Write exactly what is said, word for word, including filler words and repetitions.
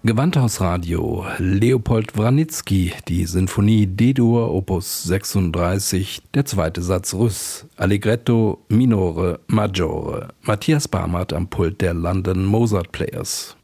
Gewandhausradio, Leopold Wranitzky, die Sinfonie D-Dur, Opus sechsunddreißig, der zweite Satz Russ, Allegretto Minore Maggiore, Matthias Barmert am Pult der London Mozart Players.